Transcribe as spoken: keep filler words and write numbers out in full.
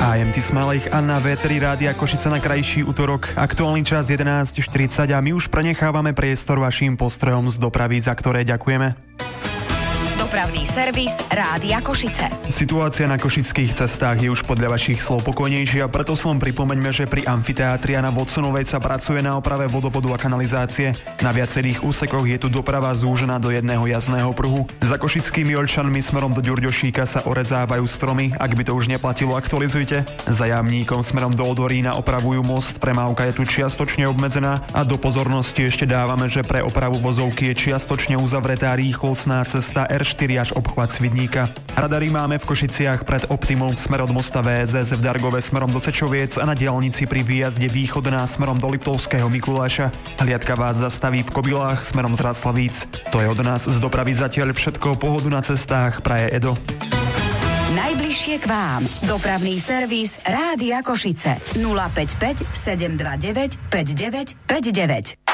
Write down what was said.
I am Tismalejch a na vé tri Rádia Košice na krajší útorok. Aktuálny čas jedenásť štyridsať a my už prenechávame priestor vašim postrojom z dopravy, za ktoré ďakujeme. Dopravný servis Rádia Košice. Situácia na košických cestách je už podľa vašich slov pokojnejšia, preto som pripomeňme, že pri amfiteátri a na Vodsonovej sa pracuje na oprave vodovodu a kanalizácie. Na viacerých úsekoch je tu doprava zúžená do jedného jazdného pruhu. Za košickými Oľčanmi smerom do Ďurďošíka sa orezávajú stromy, ak by to už neplatilo, aktualizujte. Za Jamníkom smerom do Odorína opravujú most, premávka je tu čiastočne obmedzená a do pozornosti ešte dávame, že pre opravu vozovky je čiastočne uzavretá rýchlostná cesta er štyri až obchvat Svidníka. Radary máme v Košiciach pred Optimom smer od mosta vé es es, v Dargove smerom do Sečoviec a na diaľnici pri výjazde východná smerom do Liptovského Mikuláša. Hliadka vás zastaví v Kobylách smerom z Raslavíc. To je od nás z dopravy zatiaľ všetko. Pohodu na cestách praje Edo. Najbližšie k vám. Dopravný servis Rádia Košice. nula päť päť sedem dva deväť päť deväť päť deväť.